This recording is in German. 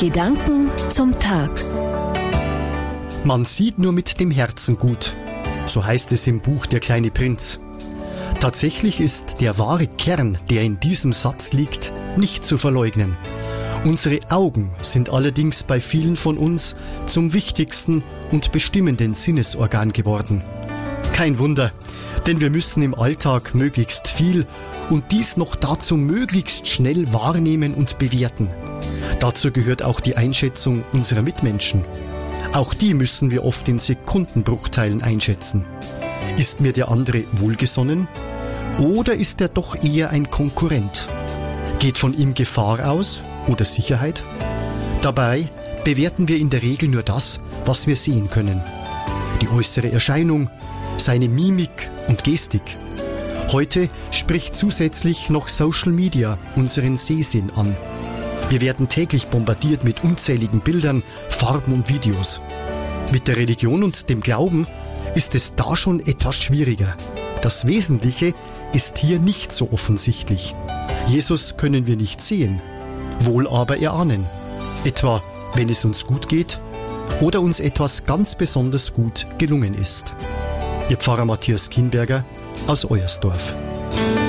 Gedanken zum Tag. Man sieht nur mit dem Herzen gut, so heißt es im Buch Der kleine Prinz. Tatsächlich ist der wahre Kern, der in diesem Satz liegt, nicht zu verleugnen. Unsere Augen sind allerdings bei vielen von uns zum wichtigsten und bestimmenden Sinnesorgan geworden. Kein Wunder, denn wir müssen im Alltag möglichst viel und dies noch dazu möglichst schnell wahrnehmen und bewerten. Dazu gehört auch die Einschätzung unserer Mitmenschen. Auch die müssen wir oft in Sekundenbruchteilen einschätzen. Ist mir der andere wohlgesonnen oder ist er doch eher ein Konkurrent? Geht von ihm Gefahr aus oder Sicherheit? Dabei bewerten wir in der Regel nur das, was wir sehen können. Die äußere Erscheinung, seine Mimik und Gestik. Heute spricht zusätzlich noch Social Media unseren Sehsinn an. Wir werden täglich bombardiert mit unzähligen Bildern, Farben und Videos. Mit der Religion und dem Glauben ist es da schon etwas schwieriger. Das Wesentliche ist hier nicht so offensichtlich. Jesus können wir nicht sehen, wohl aber erahnen. Etwa, wenn es uns gut geht oder uns etwas ganz besonders gut gelungen ist. Ihr Pfarrer Matthias Kinberger aus Oyersdorf.